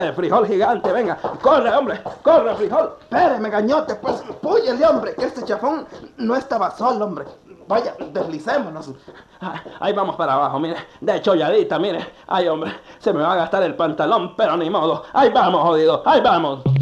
El frijol gigante, venga, corre, hombre, corre, frijol. Espéreme, gañote, pues, púyele, hombre, que este chafón no estaba solo, hombre. Vaya, deslicémonos. Ahí vamos para abajo, mire, de cholladita, mire. Ay, hombre, se me va a gastar el pantalón, pero ni modo. Ahí vamos, jodido, ahí vamos.